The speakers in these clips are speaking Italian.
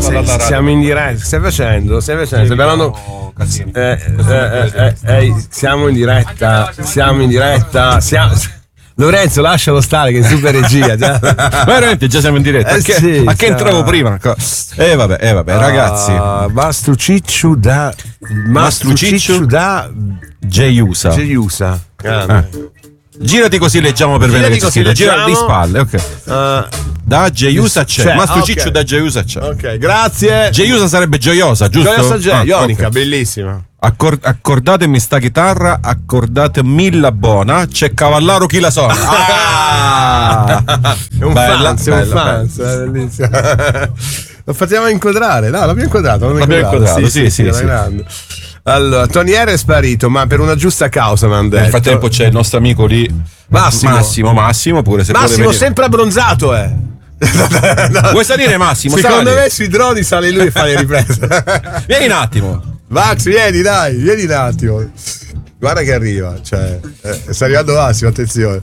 Siamo in diretta. Stai facendo? Stai parlando. Siamo in diretta. Lorenzo, lascialo stare che è super regia. Veramente già siamo in diretta. Sì, che entravo prima. Vabbè, ragazzi. Mastrucicciu da Geiusa. Girati così leggiamo per vedere che si gira di spalle, ok. Da Geiusa c'è. Mastrucicciu okay. Da Geiusa c'è. Ok, grazie. Geiusa sarebbe gioiosa, giusto? Ionica, okay. Bellissima. Accordatemi sta chitarra, accordatemi la buona, c'è Cavallaro chi la suona. È un fans, bellissimo. Lo facciamo inquadrare, no, l'abbiamo inquadrato. Sì. Allora, Toniere è sparito, ma per una giusta causa, mi hanno detto. Nel frattempo c'è il nostro amico lì, Massimo pure se Massimo sempre abbronzato, No. Vuoi salire, Massimo? Secondo me sui droni sale lui e fa le riprese. Vieni un attimo. Max, vieni un attimo. Guarda che arriva, sta arrivando Massimo, attenzione.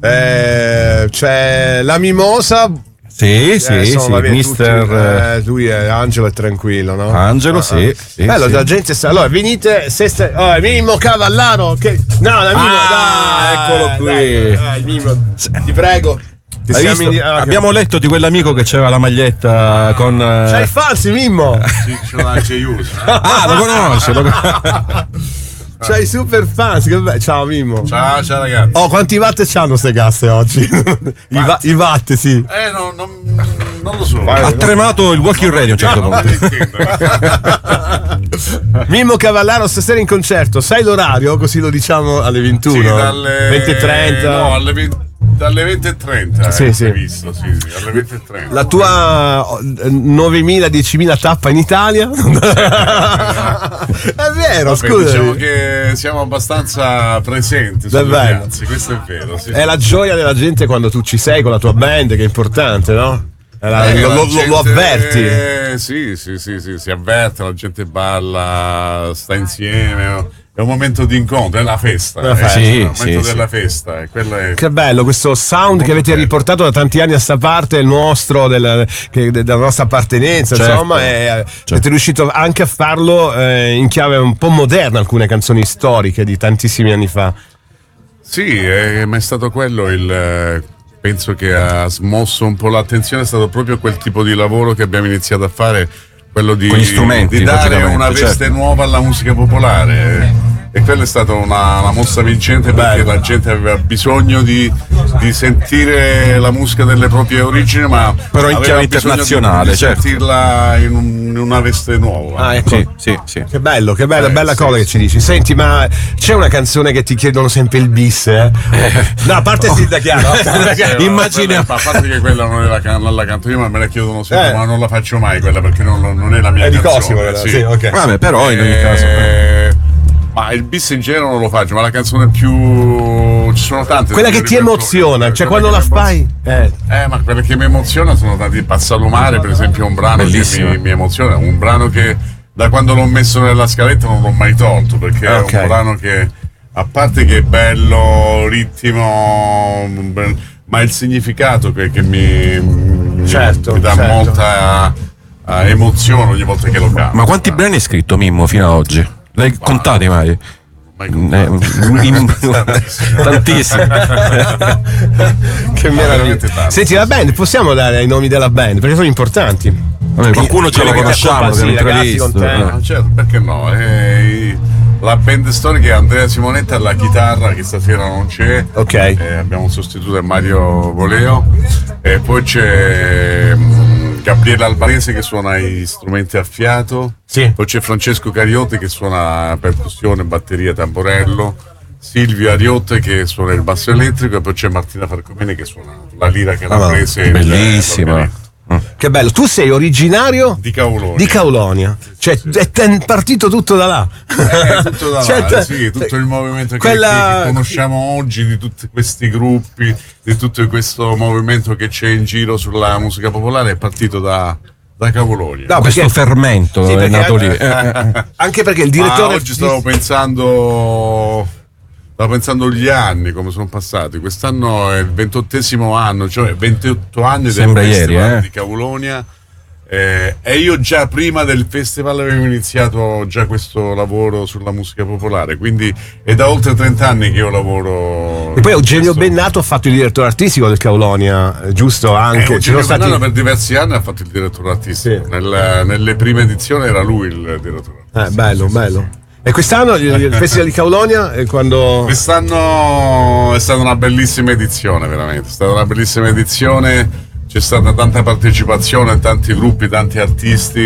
C'è la mimosa. Sì, mister. Lui è Angelo, è tranquillo, no? Angelo, sì. Bello, la gente sa. Allora, venite. Mimmo Cavallaro. No, la Mimmo, dai. Eccolo qui. Dai, Mimmo, ti prego. Abbiamo letto di quell'amico che c'aveva la maglietta con. C'hai i falsi, Mimmo? Sì, ce l'ha Geiusa. Lo conosce. C'hai i super fans. Ciao, Mimmo. Ciao ragazzi. Oh, quanti watt c'hanno ste casse oggi? I watt, sì. Non lo so. Ha tremato il walking radio a un certo punto. Mimmo Cavallaro stasera in concerto. Sai l'orario? Così lo diciamo alle 21. Sì, dalle 20:30. No, alle 20. Dalle 20:30 sì. Visto, sì, alle 20:30. La tua 9.000-10.000 tappa in Italia? È vero, scusa. Diciamo che siamo abbastanza presenti sulle piazze, questo è vero. Sì. È la gioia della gente quando tu ci sei con la tua band, che è importante, no? Lo avverti. Sì, si avverte, la gente balla, sta insieme. È un momento di incontro, è la festa. È il momento della festa. Che bello questo sound che avete riportato da tanti anni a sta parte, il nostro, della nostra appartenenza, insomma, siete riusciti anche a farlo in chiave un po' moderna, alcune canzoni storiche di tantissimi anni fa. Sì, ma è stato quello penso che ha smosso un po' l'attenzione, è stato proprio quel tipo di lavoro che abbiamo iniziato a fare, quello di dare una veste nuova alla musica popolare. E quella è stata una mossa vincente, perché la gente aveva bisogno di sentire la musica delle proprie origini, ma però in chiave internazionale, di sentirla in una veste nuova. Ecco. Sì. Che bello, bella cosa che ci dici. Senti, ma c'è una canzone che ti chiedono sempre il bis? No, a parte Silda Chiaro. Immaginiamo. A parte che quella non la canto io, ma me la chiedono sempre, ma non la faccio mai quella, perché non è la mia canzone. Cosimo, sì, okay. Vabbè, però in ogni caso. Ma il bis in genere non lo faccio, ma la canzone più. Ci sono tante. Quella che ti emoziona, cioè quando la fai. Ma quelle che mi emoziona sono tanti. Passalumare, per esempio, è un brano bellissimo, che mi emoziona. Un brano che da quando l'ho messo nella scaletta non l'ho mai tolto, perché è un brano che, a parte che è bello, ritmo, ma il significato che mi dà molta emozione ogni volta che lo canto. Ma quanti brani hai scritto, Mimmo, fino ad oggi? L'hai contati mai? Tantissimi. Che meraviglia. Senti, la band, possiamo dare i nomi della band perché sono importanti. Vabbè, qualcuno ce lo conosciamo, certo, perché no? La band storica è Andrea Simonetta alla chitarra, che stasera non c'è. Abbiamo un sostituto, Mario Voleo, e poi c'è Gabriele Albanese che suona gli strumenti a fiato, poi c'è Francesco Cariote che suona percussione, batteria, tamborello, Silvio Ariotte che suona il basso elettrico, e poi c'è Martina Farcomeni che suona la lira calabrese. Bellissima. Che bello, tu sei originario di Caulonia. Di Caulonia. Cioè è partito tutto da là. Tutto da là, sì, tutto il movimento che conosciamo oggi, di tutti questi gruppi, di tutto questo movimento che c'è in giro sulla musica popolare, è partito da Caulonia. No, questo fermento è nato lì. Anche perché il direttore. Oggi stavo pensando gli anni come sono passati. Quest'anno è il 28° anno, cioè 28 anni del Sembra Festival ieri, di Caulonia, E io già prima del festival avevo iniziato già questo lavoro sulla musica popolare, quindi è da oltre 30 anni che io lavoro. E poi Eugenio Bennato ha fatto il direttore artistico del Caulonia, giusto? Anche Eugenio Bennato per diversi anni ha fatto il direttore artistico. Sì. Nelle prime edizioni era lui il direttore artistico. Bello. E quest'anno il Festival di Caulonia Quest'anno è stata una bellissima edizione, veramente. È stata una bellissima edizione. C'è stata tanta partecipazione, tanti gruppi, tanti artisti,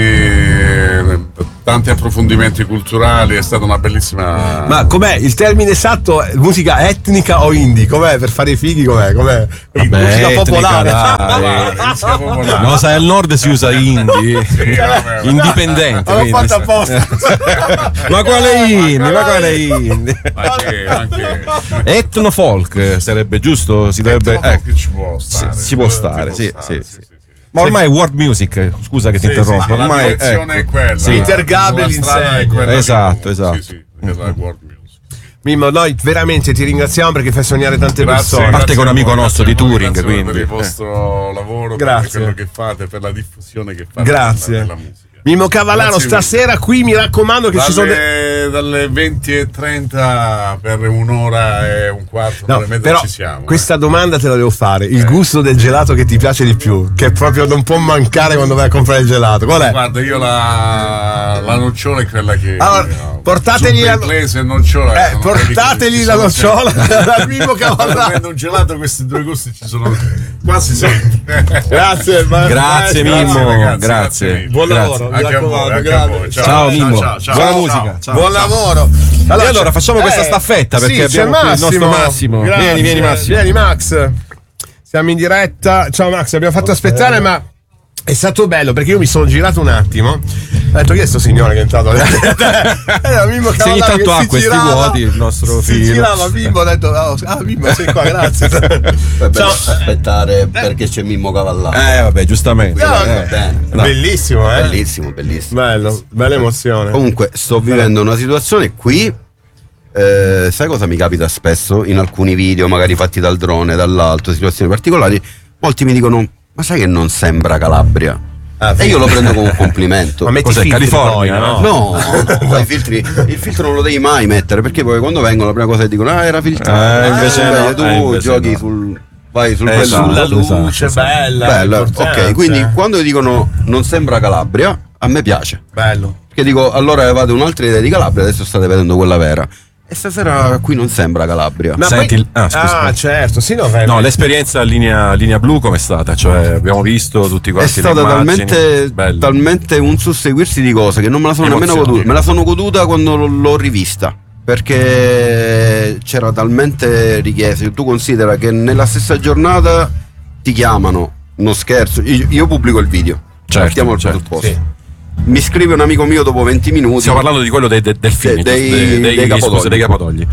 tanti approfondimenti culturali, è stata una bellissima. Ma com'è il termine esatto? Musica etnica o indie? Com'è per fare i fighi? Com'è? Vabbè, musica popolare. Musica popolare. No, sai, al nord si usa indie. Sì, indipendente. L'ho fatto apposta. Ma quale indie? Anche Etno folk sarebbe giusto? Si dovrebbe. Ci può stare. Si può stare, sì. Ma ormai è world music, scusa che ti interrompo. Ormai la direzione è quella. Sì, Peter Gabriel insegna. Esatto. Sì, la world music. Mimmo, noi veramente ti ringraziamo perché fai sognare tante persone. A parte che è un amico nostro di Touring, quindi. Per il vostro lavoro, per quello che fate, per la diffusione che fate della musica. Mimmo Cavallaro, stasera qui mi raccomando che ci sono dalle 20:30 per un'ora e un quarto, un'ora e mezza però ci siamo. Questa domanda te la devo fare. Il gusto del gelato che ti piace di più, che proprio non può mancare quando vai a comprare il gelato, qual è? Guarda, io la nocciola è quella che portategli la nocciola. Portategli la nocciola al Mimmo Cavallaro. Quando prendo un gelato questi due gusti ci sono quasi sempre. Grazie Mimmo, ragazzi, grazie. Buon lavoro. Anche a voi. Ciao Mimmo. Ciao. Buona musica. Ciao. Buon lavoro. Allora facciamo questa staffetta perché abbiamo qui il nostro Massimo. Vieni Massimo. Vieni Max. Siamo in diretta. Ciao Max, abbiamo fatto aspettare, ma è stato bello perché io mi sono girato un attimo. Ho detto chi è sto signore che è entrato? Era Mimmo Se ogni tanto ha questi vuoti il nostro figlio. Si girava Mimmo, ho detto Mimmo sei qua, grazie. Ciao. Aspettare perché c'è Mimmo Cavallaro. Vabbè, giustamente. Bellissimo, Bellissimo. Bello, bella emozione. Comunque sto vivendo una situazione qui. Sai cosa mi capita spesso in alcuni video magari fatti dal drone, dall'alto, situazioni particolari? Molti mi dicono ma sai che non sembra Calabria? E io lo prendo come un complimento. Ma metti cos'è, California? Poi, no, il filtro non lo devi mai mettere perché poi quando vengono la prima cosa che dicono era filtrato. Invece tu giochi vai sulla luce, bella. Ok, quindi quando dicono non sembra Calabria, a me piace. Bello. Perché dico allora avevate un'altra idea di Calabria, adesso state vedendo quella vera. E stasera qui non sembra Calabria. Ma senti, poi, certo, sì, no, l'esperienza linea blu com'è stata? Cioè, abbiamo visto tutti quanti. È stata talmente un susseguirsi di cose che non me la sono nemmeno goduta. Me la sono goduta quando l'ho rivista. Perché c'era talmente richiesta. Tu considera che nella stessa giornata ti chiamano, non scherzo. Io pubblico il video. Partiamo dal presupposto. Sì. Mi scrive un amico mio dopo 20 minuti. Stiamo parlando di quello del film, dei Capodogli.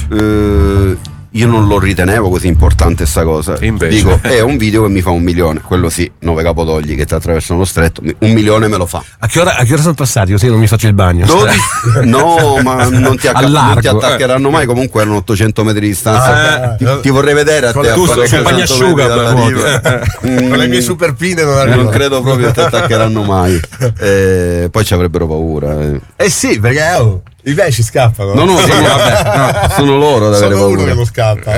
Io non lo ritenevo così importante sta cosa. Invece. Dico, è un video che mi fa 1 milione. Quello sì, 9 Capodogli che ti attraversano lo stretto, 1 milione me lo fa. A che ora sono passati? Così non mi faccio il bagno. No, ma non ti attaccheranno mai. Comunque erano 800 metri di distanza. Ti vorrei vedere a te. Tu sei bagnasciuga con le mie super pine non credo proprio che ti attaccheranno mai. Poi ci avrebbero paura. Sì, perché i pesci scappano. No, sono loro ad avere paura. Uno che non scappa.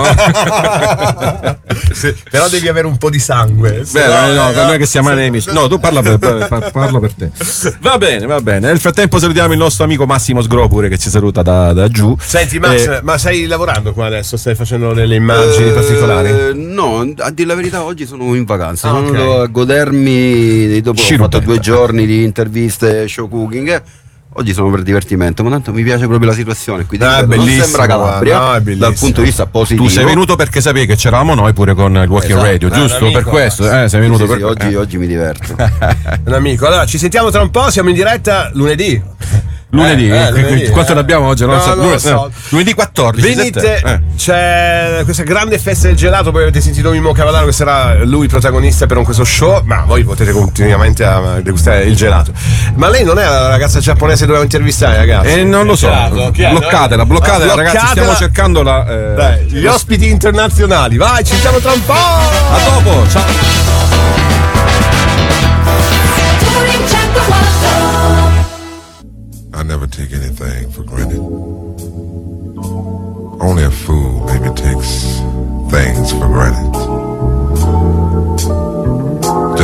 Però devi avere un po' di sangue. No, per noi che siamo nemici. No, tu parla per te. Va bene. Nel frattempo salutiamo il nostro amico Massimo Sgro pure che ci saluta da giù. Senti Max, ma stai lavorando qua adesso? Stai facendo delle immagini particolari? No, a dire la verità oggi sono in vacanza. Sono andato a godermi dopo ho fatto 2 giorni di interviste, show cooking. Oggi sono per divertimento, ma tanto mi piace proprio la situazione. Qui non sembra Calabria dal punto di vista positivo. Tu sei venuto perché sapevi che c'eravamo noi pure con il Walking Radio, giusto? Per questo sei venuto per oggi mi diverto. Un amico. Allora ci sentiamo tra un po', siamo in diretta lunedì. Quanto ne abbiamo oggi? Non lo so. Lunedì 14. Venite, c'è questa grande festa del gelato. Poi avete sentito Mimmo Cavallaro che sarà lui protagonista per questo show. Ma voi potete continuamente a degustare il gelato. Ma lei non è la ragazza giapponese che doveva intervistare, ragazzi? Non lo so. Bloccatela, ragazzi. Stiamo cercando gli ospiti internazionali. Vai, ci sentiamo tra un po'. A dopo, ciao.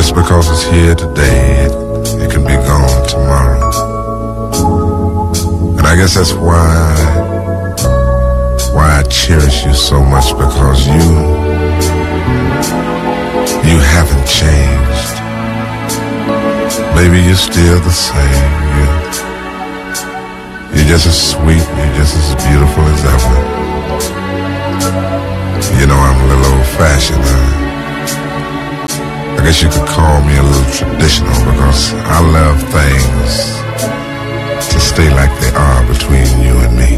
Just because it's here today, it can be gone tomorrow. And I guess that's why I cherish you so much, because you haven't changed. Baby, you're still the same. You're just as sweet, you're just as beautiful as ever. You know, I'm a little old-fashioned. I guess you could call me a little traditional, because I love things to stay like they are between you and me.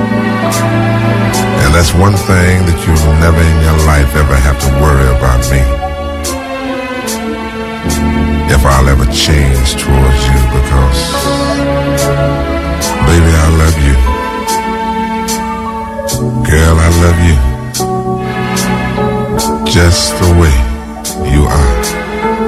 And that's one thing that you'll never in your life ever have to worry about me. If I'll ever change towards you, because baby, I love you. Girl, I love you. Just the way you are.